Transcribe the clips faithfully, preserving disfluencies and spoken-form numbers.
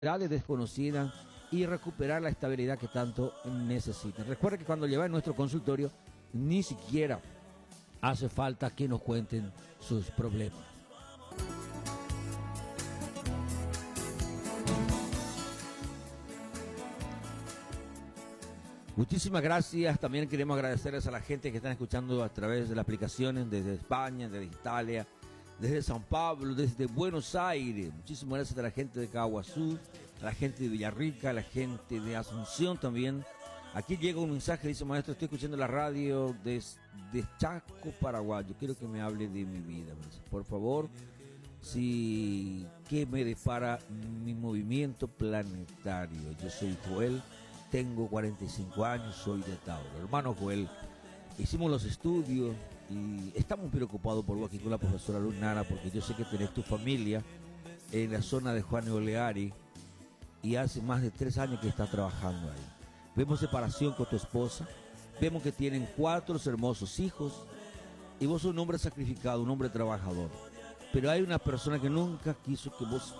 desconocidas y recuperar la estabilidad que tanto necesitan. Recuerda que cuando llevan nuestro consultorio ni siquiera hace falta que nos cuenten sus problemas. Muchísimas gracias. También queremos agradecerles a la gente que están escuchando a través de las aplicaciones desde España, desde Italia, desde San Pablo, desde Buenos Aires. Muchísimas gracias a la gente de Caguazú, a la gente de Villarrica, a la gente de Asunción también. Aquí llega un mensaje, dice: maestro, estoy escuchando la radio desde de Chaco, Paraguay. Yo quiero que me hable de mi vida. Por favor, si ¿qué me depara mi movimiento planetario? Yo soy Joel, tengo cuarenta y cinco años, soy de Tauro. Hermano Joel, hicimos los estudios y estamos preocupados por vos aquí con la profesora Luz Nara, porque yo sé que tenés tu familia en la zona de Juan Oleari y hace más de tres años que estás trabajando ahí. Vemos separación con tu esposa, vemos que tienen cuatro hermosos hijos y vos sos un hombre sacrificado, un hombre trabajador. Pero hay una persona que nunca quiso que vos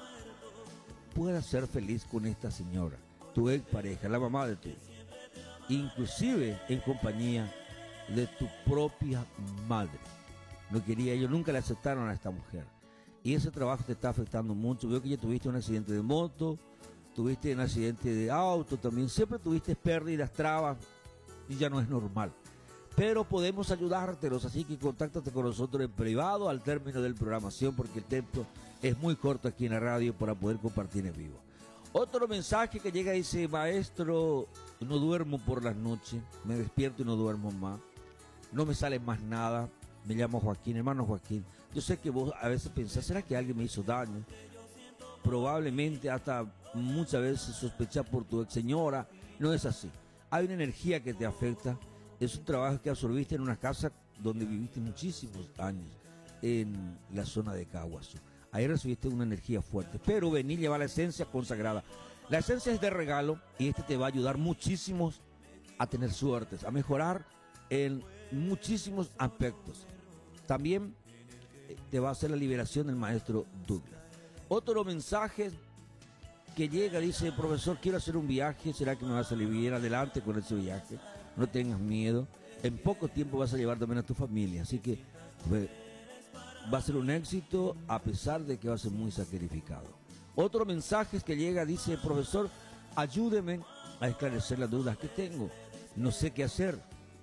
puedas ser feliz con esta señora, tu ex pareja, la mamá de tu hijo, inclusive en compañía de tu propia madre. No quería, ellos nunca le aceptaron a esta mujer. Y ese trabajo te está afectando mucho. Veo que ya tuviste un accidente de moto, tuviste un accidente de auto también, siempre tuviste pérdidas, trabas, y ya no es normal. Pero podemos ayudártelos, así que contáctate con nosotros en privado al término del programación, porque el tiempo es muy corto aquí en la radio para poder compartir en vivo. Otro mensaje que llega dice: maestro, no duermo por las noches, me despierto y no duermo más, no me sale más nada. Me llamo Joaquín, hermano Joaquín. Yo sé que vos a veces pensás, ¿será que alguien me hizo daño? Probablemente hasta muchas veces sospechás por tu ex señora. No es así. Hay una energía que te afecta. Es un trabajo que absorbiste en una casa donde viviste muchísimos años, en la zona de Caguazú. Ahí recibiste una energía fuerte. Pero vení, lleva la esencia consagrada. La esencia es de regalo y este te va a ayudar muchísimo a tener suertes, a mejorar en muchísimos aspectos. También te va a hacer la liberación del maestro Douglas. Otro mensaje que llega dice: profesor, quiero hacer un viaje, ¿será que me vas a salir adelante con ese viaje? No tengas miedo, en poco tiempo vas a llevar también a tu familia, así que pues, va a ser un éxito a pesar de que va a ser muy sacrificado. Otro mensaje que llega dice: profesor, ayúdeme a esclarecer las dudas que tengo, no sé qué hacer.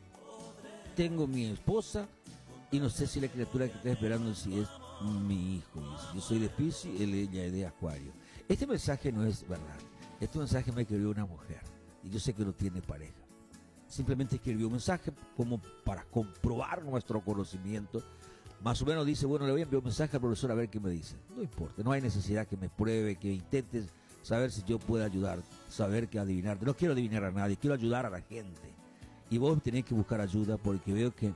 Tengo mi esposa y no sé si la criatura que está esperando si es mi hijo. Yo soy de Piscis, ella es de Acuario. Este mensaje no es verdad. Este mensaje me escribió una mujer y yo sé que no tiene pareja. Simplemente escribió un mensaje como para comprobar nuestro conocimiento. Más o menos dice: bueno, le voy a enviar un mensaje al profesor a ver qué me dice. No importa, no hay necesidad que me pruebe, que intentes saber si yo puedo ayudar, saber que adivinarte. No quiero adivinar a nadie, quiero ayudar a la gente. Y vos tenés que buscar ayuda, porque veo que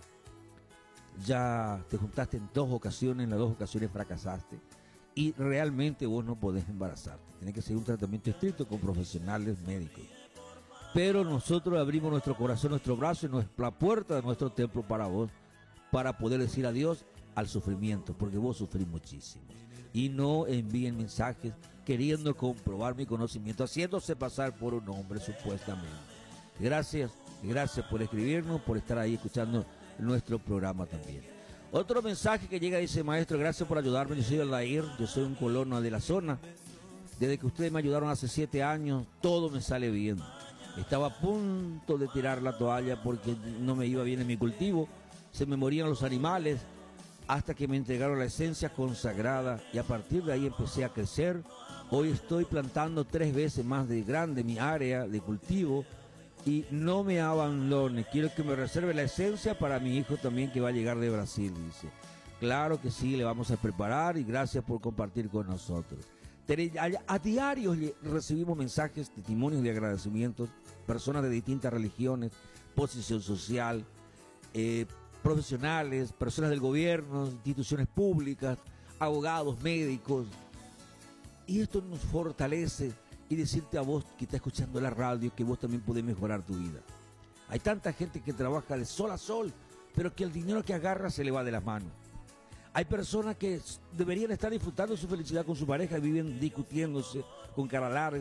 ya te juntaste en dos ocasiones, en las dos ocasiones fracasaste y realmente vos no podés embarazarte. Tenés que seguir un tratamiento estricto con profesionales médicos. Pero nosotros abrimos nuestro corazón, nuestro brazo y nuestra puerta de nuestro templo para vos, para poder decir adiós al sufrimiento, porque vos sufrís muchísimo. Y no envíen mensajes queriendo comprobar mi conocimiento, haciéndose pasar por un hombre supuestamente. Gracias. Gracias por escribirnos, por estar ahí escuchando nuestro programa también. Otro mensaje que llega dice: maestro, gracias por ayudarme, yo soy Aldair, yo soy un colono de la zona. Desde que ustedes me ayudaron hace siete años, todo me sale bien. Estaba a punto de tirar la toalla porque no me iba bien en mi cultivo, se me morían los animales, hasta que me entregaron la esencia consagrada y a partir de ahí empecé a crecer. Hoy estoy plantando tres veces más de grande mi área de cultivo. Y no me abandone, quiero que me reserve la esencia para mi hijo también, que va a llegar de Brasil, dice. Claro que sí, le vamos a preparar y gracias por compartir con nosotros. A diario recibimos mensajes, testimonios de agradecimientos, personas de distintas religiones, posición social, eh, profesionales, personas del gobierno, instituciones públicas, abogados, médicos. Y esto nos fortalece. Y decirte a vos que está escuchando la radio que vos también podés mejorar tu vida. Hay tanta gente que trabaja de sol a sol, pero que el dinero que agarra se le va de las manos. Hay personas que deberían estar disfrutando su felicidad con su pareja y viven discutiéndose con cara larga.